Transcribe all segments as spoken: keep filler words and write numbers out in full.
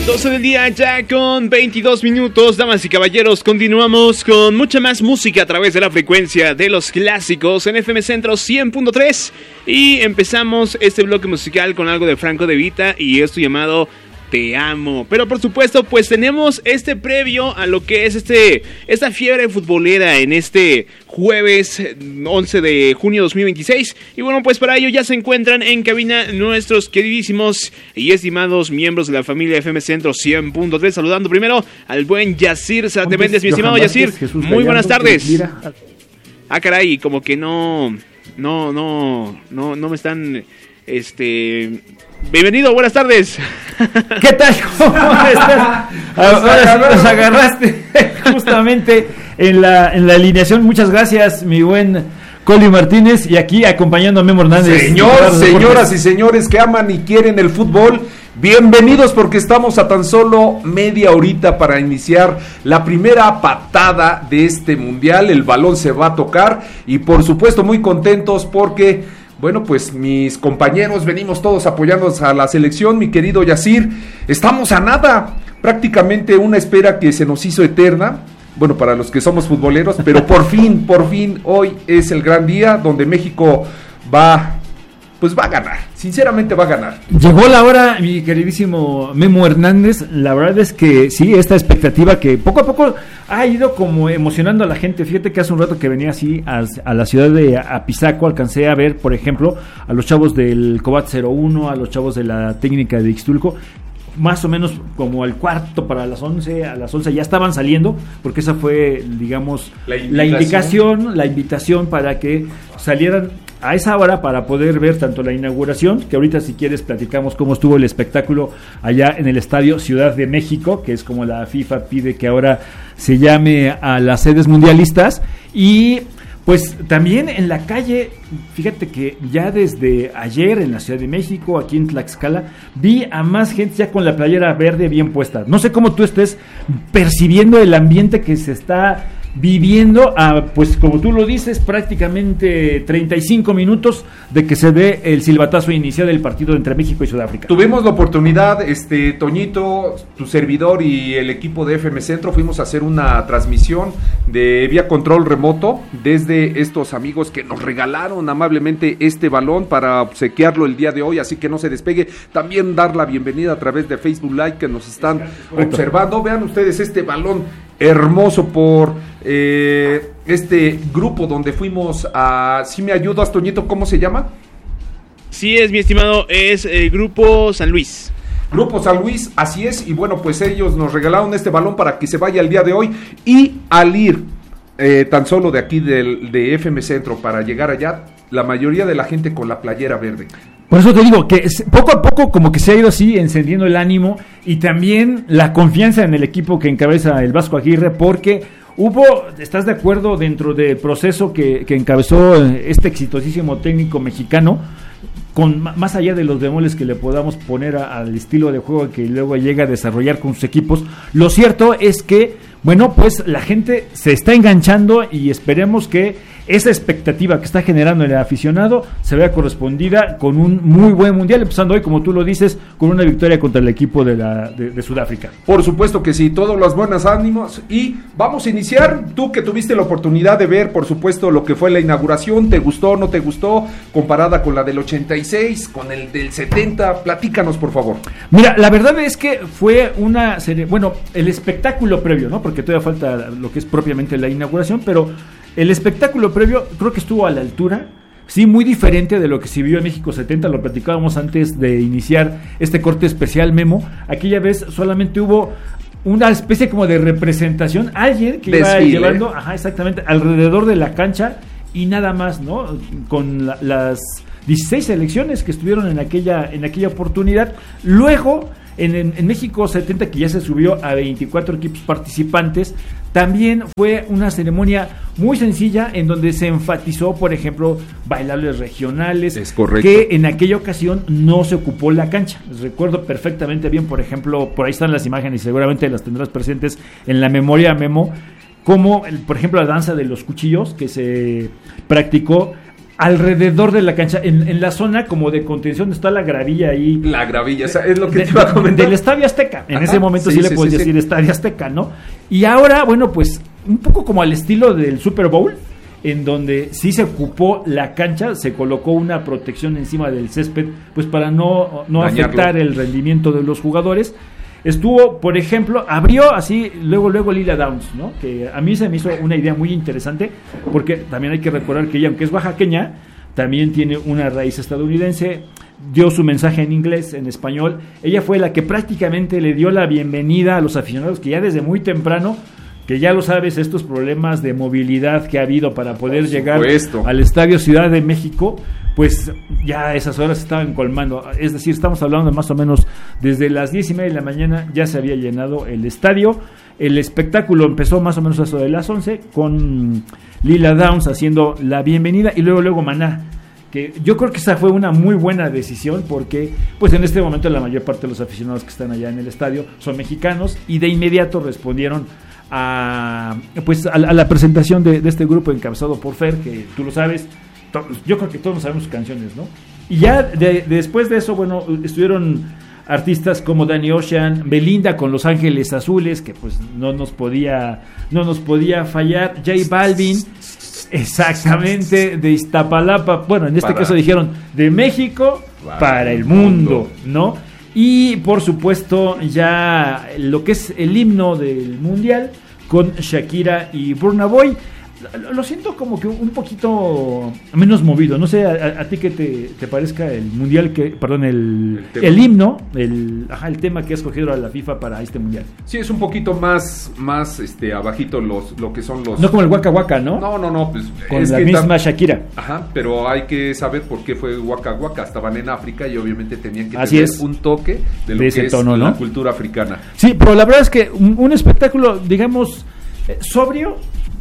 doce del día ya con veintidós minutos, damas y caballeros, continuamos con mucha más música a través de la frecuencia de los clásicos en F M Centro cien punto tres y empezamos este bloque musical con algo de Franco De Vita y esto llamado Te Amo. Pero por supuesto pues tenemos este previo a lo que es este esta fiebre futbolera en este jueves once de junio de dos mil veintiséis y bueno pues para ello ya se encuentran en cabina nuestros queridísimos y estimados miembros de la familia F M Centro cien punto tres, saludando primero al buen Yacir Zárate Méndez. Mi estimado Yacir, muy buenas tardes. Ah caray, como que no no no no no me están este bienvenido, buenas tardes. ¿Qué tal? ¿Cómo estás? Ahora nos agarraste justamente en la, en la alineación. Muchas gracias, mi buen Coli Martínez. Y aquí acompañando a Memo Hernández. Señor, señoras y señores que aman y quieren el fútbol, bienvenidos porque estamos a tan solo media horita para iniciar la primera patada de este mundial. El balón se va a tocar y por supuesto muy contentos porque... Bueno, pues mis compañeros venimos todos apoyándonos a la selección, mi querido Yacir. Estamos a nada, prácticamente una espera que se nos hizo eterna. Bueno, para los que somos futboleros, pero por fin, por fin, hoy es el gran día donde México va... Pues va a ganar, sinceramente va a ganar. Llegó la hora, mi queridísimo Memo Hernández. La verdad es que sí, esta expectativa que poco a poco ha ido como emocionando a la gente. Fíjate que hace un rato que venía así a, a la ciudad de Apizaco, alcancé a ver, por ejemplo, a los chavos del Cobat cero uno, a los chavos de la técnica de Ixtulco. Más o menos como al cuarto para las once, a las once ya estaban saliendo, porque esa fue, digamos, la invitación, la, indicación, la invitación para que salieran a esa hora para poder ver tanto la inauguración, que ahorita si quieres platicamos cómo estuvo el espectáculo allá en el Estadio Ciudad de México, que es como la FIFA pide que ahora se llame a las sedes mundialistas, y pues también en la calle, fíjate que ya desde ayer en la Ciudad de México, aquí en Tlaxcala, vi a más gente ya con la playera verde bien puesta. No sé cómo tú estés percibiendo el ambiente que se está viviendo a, pues como tú lo dices, prácticamente treinta y cinco minutos de que se dé el silbatazo inicial del partido entre México y Sudáfrica. Tuvimos la oportunidad, este Toñito, tu servidor y el equipo de F M Centro fuimos a hacer una transmisión de vía control remoto desde estos amigos que nos regalaron amablemente este balón para obsequiarlo el día de hoy, así que no se despegue. También dar la bienvenida a través de Facebook Live que nos están observando. Vean ustedes este balón hermoso por eh, este grupo donde fuimos a... ¿Sí me ayudas, Toñito? ¿Cómo se llama? Sí es, mi estimado, es el Grupo San Luis. Grupo San Luis, así es, y bueno, pues ellos nos regalaron este balón para que se vaya el día de hoy, y al ir eh, tan solo de aquí del, de F M Centro para llegar allá, la mayoría de la gente con la playera verde. Por eso te digo que poco a poco como que se ha ido así encendiendo el ánimo y también la confianza en el equipo que encabeza el Vasco Aguirre, porque hubo, ¿estás de acuerdo dentro del proceso que, que encabezó este exitosísimo técnico mexicano? Con más allá de los bemoles que le podamos poner a, al estilo de juego que luego llega a desarrollar con sus equipos, lo cierto es que, bueno, pues la gente se está enganchando y esperemos que esa expectativa que está generando el aficionado se vea correspondida con un muy buen mundial, empezando hoy, como tú lo dices, con una victoria contra el equipo de, la, de, de Sudáfrica. Por supuesto que sí, todos los buenos ánimos, y vamos a iniciar. Tú que tuviste la oportunidad de ver, por supuesto, lo que fue la inauguración, ¿te gustó o no te gustó? Comparada con la del ochenta y seis, con el del setenta, platícanos por favor. Mira, la verdad es que fue una serie, bueno, el espectáculo previo, ¿no? Porque todavía falta lo que es propiamente la inauguración, pero el espectáculo previo creo que estuvo a la altura, sí, muy diferente de lo que se vio en México setenta, lo platicábamos antes de iniciar este corte especial, Memo. Aquella vez solamente hubo una especie como de representación, alguien que Desfile. iba llevando, ajá, exactamente, alrededor de la cancha y nada más, ¿no? Con la, las dieciséis selecciones que estuvieron en aquella, en aquella oportunidad. Luego, en, en, en México setenta, que ya se subió a veinticuatro equipos participantes, también fue una ceremonia muy sencilla en donde se enfatizó, por ejemplo, bailables regionales. Es correcto. Que en aquella ocasión no se ocupó la cancha. Recuerdo perfectamente bien, por ejemplo, por ahí están las imágenes y seguramente las tendrás presentes en la memoria, Memo, como, por ejemplo, la danza de los cuchillos que se practicó alrededor de la cancha, en, en la zona como de contención está la gravilla ahí. La gravilla, o sea, es lo que de, te iba a comentar. Del Estadio Azteca. En Ajá, ese momento sí, sí le puedes sí, decir sí. Estadio Azteca, ¿no? Y ahora, bueno, pues un poco como al estilo del Super Bowl, en donde sí se ocupó la cancha, se colocó una protección encima del césped, pues para no, no afectar el rendimiento de los jugadores. Estuvo, por ejemplo, abrió así, luego, luego Lila Downs, ¿no? Que a mí se me hizo una idea muy interesante, porque también hay que recordar que ella, aunque es oaxaqueña, también tiene una raíz estadounidense, dio su mensaje en inglés, en español. Ella fue la que prácticamente le dio la bienvenida a los aficionados que ya desde muy temprano, que ya lo sabes, estos problemas de movilidad que ha habido para poder llegar al Estadio Ciudad de México, pues ya a esas horas estaban colmando. Es decir, estamos hablando de más o menos desde las diez y media de la mañana ya se había llenado el estadio. El espectáculo empezó más o menos a eso de las once con Lila Downs haciendo la bienvenida y luego luego Maná, que yo creo que esa fue una muy buena decisión porque pues en este momento la mayor parte de los aficionados que están allá en el estadio son mexicanos y de inmediato respondieron a pues a, a la presentación de, de este grupo encabezado por Fer, que tú lo sabes, to, yo creo que todos sabemos sus canciones, ¿no? Y ya de, de, después de eso, bueno, estuvieron artistas como Danny Ocean, Belinda con Los Ángeles Azules, que pues no nos podía no nos podía fallar, J Balvin, exactamente, de Iztapalapa, bueno, en este para, caso dijeron de México para, para el mundo, mundo, ¿no? Y por supuesto ya lo que es el himno del mundial con Shakira y Burna Boy. Lo siento como que un poquito menos movido. No sé a, a ti que te, te parezca el mundial, que perdón, el, el, el himno, el, ajá, el tema que ha escogido a la FIFA para este mundial. Sí, es un poquito más, más este, abajito los, lo que son los... No como el Waka Waka, ¿no? No, no, no. Pues, con es la que misma tam- Shakira. Ajá, pero hay que saber por qué fue Waka Waka. Estaban en África y obviamente tenían que Así tener es. un toque de lo de que ese tono, es ¿no? la cultura africana. Sí, pero la verdad es que un, un espectáculo, digamos, eh, sobrio,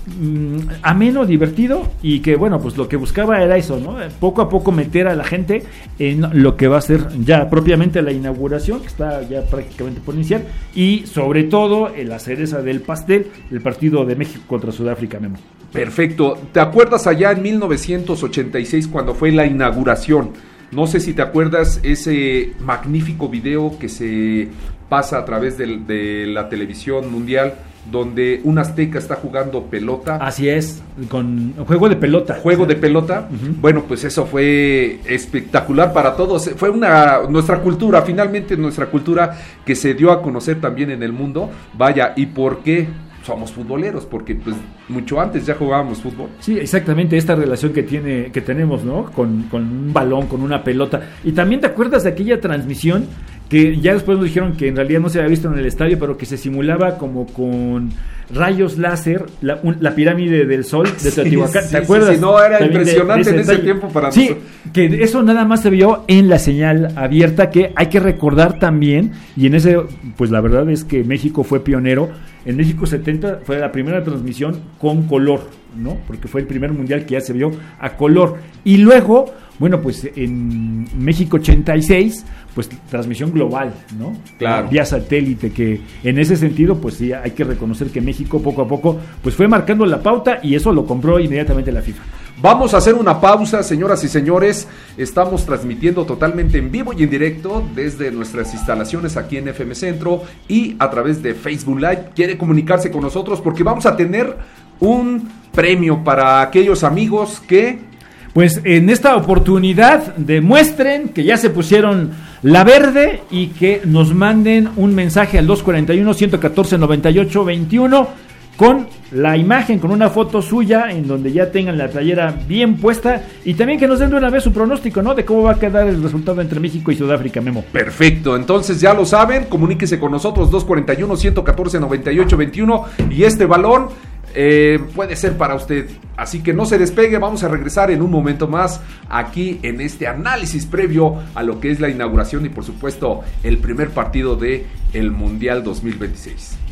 ameno, divertido, y que bueno, pues lo que buscaba era eso, ¿no? Poco a poco meter a la gente en lo que va a ser ya propiamente la inauguración, que está ya prácticamente por iniciar, y sobre todo en la cereza del pastel, el partido de México contra Sudáfrica, Memo. Perfecto. ¿Te acuerdas allá en mil novecientos ochenta y seis cuando fue la inauguración? No sé si te acuerdas ese magnífico video que se pasa a través de, de la televisión mundial, donde un azteca está jugando pelota. Así es, con juego de pelota. Juego de pelota. Uh-huh. Bueno, pues eso fue espectacular para todos. Fue una nuestra cultura, finalmente nuestra cultura que se dio a conocer también en el mundo. Vaya, ¿y por qué? Somos futboleros, porque pues mucho antes ya jugábamos fútbol. Sí, exactamente, esta relación que tiene, que tenemos, ¿no? Con, con un balón, con una pelota. Y también te acuerdas de aquella transmisión que ya después nos dijeron que en realidad no se había visto en el estadio, pero que se simulaba como con rayos láser la, un, la pirámide del sol de Teotihuacán. Sí, ¿Te sí, acuerdas? Sí, no, era impresionante de, de en ese tiempo para sí, nosotros. Que eso nada más se vio en la señal abierta, que hay que recordar también, y en ese, pues la verdad es que México fue pionero. En México setenta fue la primera transmisión con color, ¿no? Porque fue el primer mundial que ya se vio a color. Y luego, bueno, pues en México ochenta y seis, pues transmisión global, ¿no? Claro. Vía satélite, que en ese sentido, pues sí, hay que reconocer que México poco a poco, pues fue marcando la pauta, y eso lo compró inmediatamente la FIFA. Vamos a hacer una pausa, señoras y señores. Estamos transmitiendo totalmente en vivo y en directo desde nuestras instalaciones aquí en F M Centro y a través de Facebook Live. Quiere comunicarse con nosotros porque vamos a tener un premio para aquellos amigos que... Pues en esta oportunidad demuestren que ya se pusieron la verde y que nos manden un mensaje al dos cuarenta y uno, ciento catorce, noventa y ocho, veintiuno con la imagen, con una foto suya en donde ya tengan la playera bien puesta, y también que nos den de una vez su pronóstico, ¿no? De cómo va a quedar el resultado entre México y Sudáfrica, Memo. Perfecto, entonces ya lo saben, comuníquese con nosotros dos cuarenta y uno, ciento catorce, noventa y ocho, veintiuno y este balón eh, puede ser para usted. Así que no se despegue, vamos a regresar en un momento más aquí en este análisis previo a lo que es la inauguración y por supuesto el primer partido de el Mundial dos mil veintiséis.